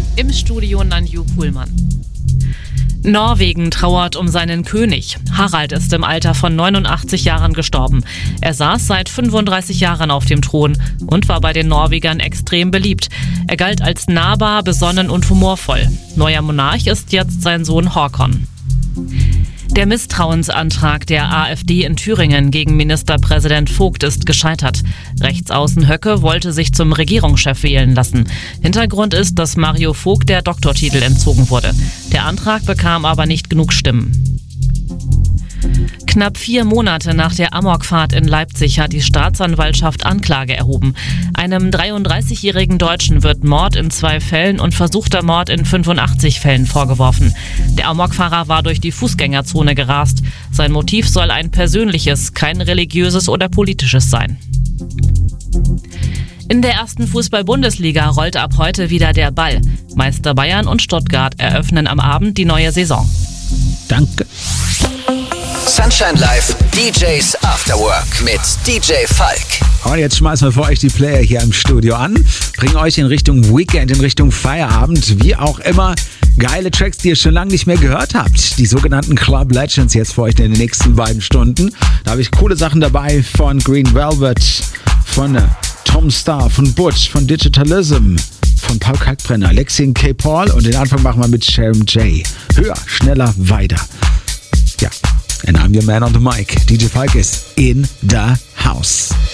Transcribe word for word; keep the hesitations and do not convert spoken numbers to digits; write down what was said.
Im Studio Nanju Kuhlmann. Norwegen trauert um seinen König. Harald ist im Alter von neunundachtzig Jahren gestorben. Er saß seit fünfunddreißig Jahren auf dem Thron und war bei den Norwegern extrem beliebt. Er galt als nahbar, besonnen und humorvoll. Neuer Monarch ist jetzt sein Sohn Håkon. Der Misstrauensantrag der AfD in Thüringen gegen Ministerpräsident Vogt ist gescheitert. Rechtsaußen Höcke wollte sich zum Regierungschef wählen lassen. Hintergrund ist, dass Mario Vogt der Doktortitel entzogen wurde. Der Antrag bekam aber nicht genug Stimmen. Knapp vier Monate nach der Amokfahrt in Leipzig hat die Staatsanwaltschaft Anklage erhoben. Einem dreiunddreißigjährigen Deutschen wird Mord in zwei Fällen und versuchter Mord in fünfundachtzig Fällen vorgeworfen. Der Amokfahrer war durch die Fußgängerzone gerast. Sein Motiv soll ein persönliches, kein religiöses oder politisches sein. In der ersten Fußball-Bundesliga rollt ab heute wieder der Ball. Meister Bayern und Stuttgart eröffnen am Abend die neue Saison. Danke. Sunshine Live, D Js After Work mit D J Falk. Und jetzt schmeißen wir für euch die Player hier im Studio an, bringen euch in Richtung Weekend, in Richtung Feierabend, wie auch immer. Geile Tracks, die ihr schon lange nicht mehr gehört habt. Die sogenannten Club Legends jetzt für euch in den nächsten beiden Stunden. Da habe ich coole Sachen dabei von Green Velvet, von Tom Starr, von Butch, von Digitalism, von Paul Kalkbrenner, Lexi und K. Paul und den Anfang machen wir mit Sharon J. Höher, schneller, weiter. Ja, and I'm your man on the mic. D J Falk is in the house.